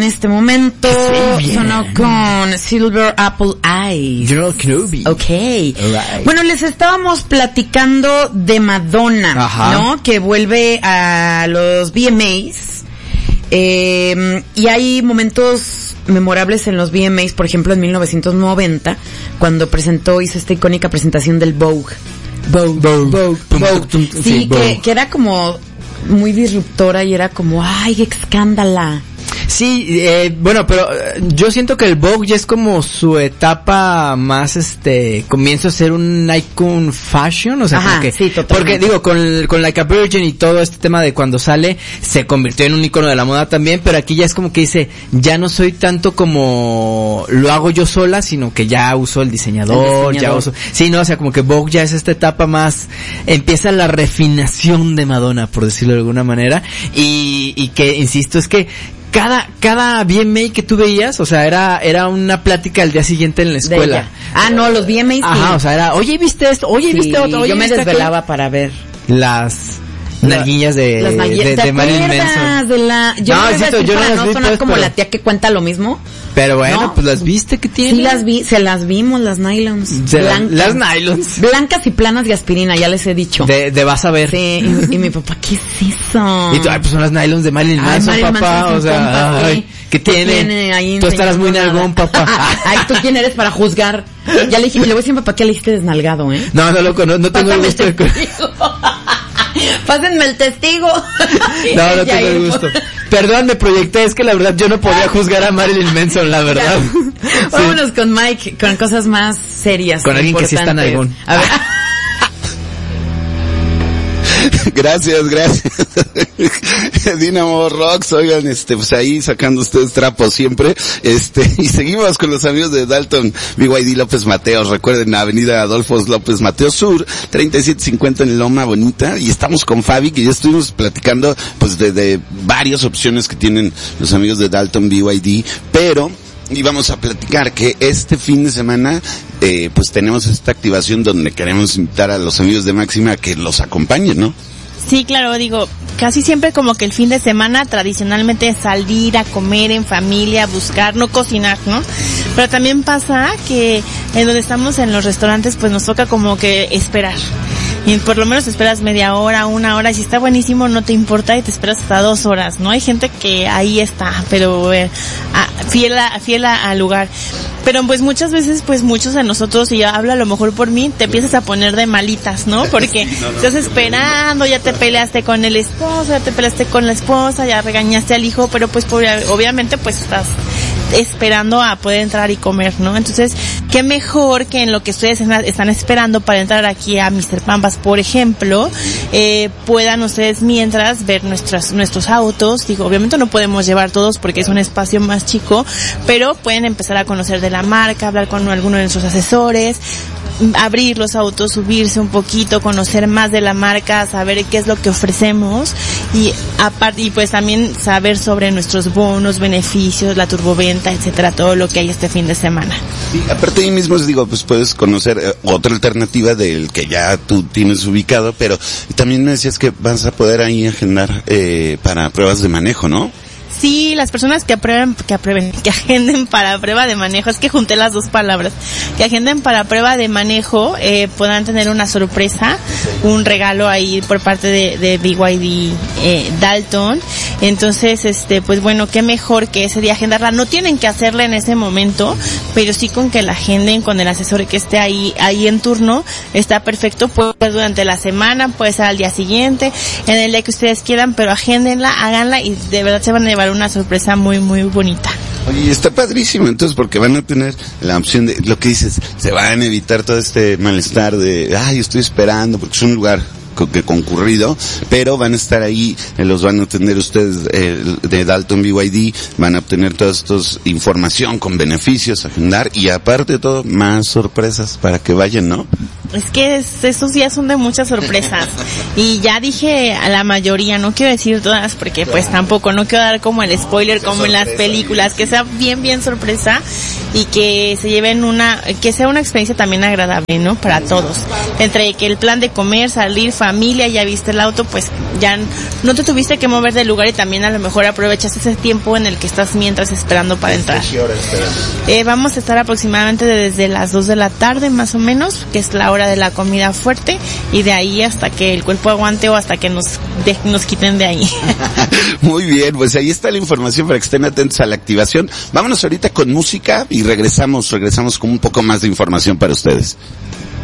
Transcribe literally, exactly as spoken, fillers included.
este momento. Sí, sonó con Silver Apple Eyes. General Kenobi. Okay. Right. Bueno, les estábamos platicando de Madonna, Ajá. ¿no? Que vuelve a los V M As. Eh, y hay momentos memorables en los V M As, por ejemplo, en mil novecientos noventa, cuando presentó, hizo esta icónica presentación del Vogue. Vogue, Vogue, Vogue, Vogue. Sí, sí que, Vogue. que era como muy disruptora y era como, ay, escándala. Sí, eh, bueno, pero yo siento que el Vogue ya es como su etapa más, este, comienza a ser un icon fashion, o sea, Ajá, porque, sí, porque digo, con, con Like a Virgin y todo este tema de cuando sale, se convirtió en un icono de la moda también, pero aquí ya es como que dice, ya no soy tanto como lo hago yo sola, sino que ya uso el diseñador, el diseñador. ya uso, sí, no, o sea, como que Vogue ya es esta etapa más, empieza la refinación de Madonna, por decirlo de alguna manera, y, y que, insisto, es que Cada, cada V M A que tú veías, o sea, era, era una plática al día siguiente en la escuela. Ah, no, los V M A sí. Ajá, o sea, era, oye, ¿viste esto? Oye, sí, ¿viste otro? Oye, yo me ¿viste desvelaba aquel? para ver. Las nalguillas de, las nalguillas, de, de, de Marilyn Manson. De la, yo no, no, cierto, decir yo para no no las vi, sonar pues, como pero... la tía que cuenta lo mismo. Pero bueno, ¿no? pues las viste que tiene. Sí las vi, se las vimos, las nylons. Se blancas. Las nylons. Blancas y planas de aspirina, ya les he dicho. De, de vas a ver. Sí, y, y mi papá, ¿qué es eso? Y tú, ay, pues son las nylons de Marilyn Manson, ay, Marilyn papá, Manson, o sea, compa, ay, ¿qué tiene? tiene ahí tú estarás muy nalgón, papá. Ay, ¿tú quién eres para juzgar? Ya le dije, y le voy a decir a mi papá que le dijiste desnalgado, ¿eh? No, no, loco, no, no tengo el gusto de... Pásenme el testigo. No, no tengo el gusto. Perdón, me proyecté, es que la verdad yo no podía juzgar a Marilyn Manson, la verdad. Sí. Vámonos con Mike, con cosas más serias. Con alguien que sí está nalgón. A ver. Gracias, gracias. Dynamo Rocks, oigan, este, pues ahí sacando ustedes trapos siempre, este, y seguimos con los amigos de Dalton B Y D López Mateos. Recuerden, Avenida Adolfo López Mateos Sur, treinta y siete cincuenta en Loma Bonita, y estamos con Fabi, que ya estuvimos platicando, pues, de, de varias opciones que tienen los amigos de Dalton B Y D, pero y vamos a platicar que este fin de semana, eh, pues tenemos esta activación donde queremos invitar a los amigos de Máxima a que los acompañen, ¿no? Sí, claro, digo, casi siempre como que el fin de semana tradicionalmente es salir a comer en familia, buscar, no cocinar, ¿no? Pero también pasa que en donde estamos en los restaurantes pues nos toca como que esperar. Y por lo menos esperas media hora, una hora, y si está buenísimo no te importa y te esperas hasta dos horas, ¿no? Hay gente que ahí está, pero eh, a, fiel a, fiel a, al lugar. Pero pues muchas veces, pues muchos de nosotros, y yo hablo a lo mejor por mí, te empiezas a poner de malitas, ¿no? Porque no, no, estás esperando, ya te peleaste con el esposo, ya te peleaste con la esposa, ya regañaste al hijo, pero pues obviamente pues estás esperando a poder entrar y comer, ¿no? Entonces, qué mejor que en lo que ustedes están esperando para entrar aquí a mister Pampas, por ejemplo, eh, puedan ustedes mientras ver nuestras, nuestros autos. Digo, obviamente no podemos llevar todos porque es un espacio más chico, pero pueden empezar a conocer de la marca, hablar con alguno de nuestros asesores, abrir los autos, subirse un poquito, conocer más de la marca, saber qué es lo que ofrecemos y aparte, y pues también saber sobre nuestros bonos, beneficios, la turboventa, etcétera, todo lo que hay este fin de semana. Sí, aparte ahí mismo digo, pues puedes conocer eh, otra alternativa del que ya tú tienes ubicado, pero también me decías que vas a poder ahí agendar eh, para pruebas de manejo, ¿no? Sí, las personas que aprueben, que aprueben, que agenden para prueba de manejo, es que junté las dos palabras, que agenden para prueba de manejo, eh, podrán tener una sorpresa, un regalo ahí por parte de, de B Y D eh, Dalton. Entonces, este, pues bueno, qué mejor que ese día agendarla. No tienen que hacerla en ese momento, pero sí con que la agenden con el asesor que esté ahí, ahí en turno, está perfecto. Puede ser durante la semana, puede ser al día siguiente, en el día que ustedes quieran, pero agéndenla, háganla y de verdad se van a llevar una sorpresa muy muy bonita. Oye, está padrísimo entonces porque van a tener la opción de, lo que dices, se van a evitar todo este malestar de, ay, estoy esperando, porque es un lugar que concurrido, pero van a estar ahí, eh, los van a obtener ustedes eh, de Dalton B Y D, van a obtener toda esta información con beneficios, agendar y aparte de todo, más sorpresas para que vayan, ¿no? Es que es, esos días son de muchas sorpresas. Y ya dije a la mayoría, no quiero decir todas porque pues tampoco, no quiero dar como el spoiler como en las películas, que sea bien bien sorpresa y que se lleven una, que sea una experiencia también agradable, ¿no? Para todos. Entre que el plan de comer, salir, familia, ya viste el auto, pues ya no te tuviste que mover del lugar y también a lo mejor aprovechas ese tiempo en el que estás mientras esperando para entrar. Eh, vamos a estar aproximadamente desde las dos de la tarde más o menos, que es la hora de la comida fuerte, y de ahí hasta que el cuerpo aguante o hasta que nos de, nos quiten de ahí. Muy bien, pues ahí está la información para que estén atentos a la activación. Vámonos ahorita con música y regresamos, regresamos con un poco más de información para ustedes.